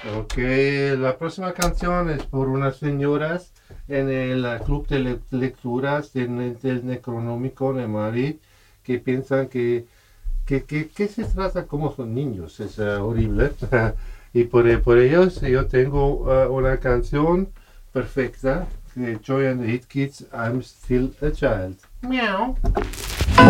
Ok, la próxima canción es por unas señoras en el club de lecturas del Necronómico de Madrid que piensan que se trata como son niños, es horrible. Y por ellos yo tengo una canción perfecta de Joy and the Hit Kids, I'm Still a Child. Meow.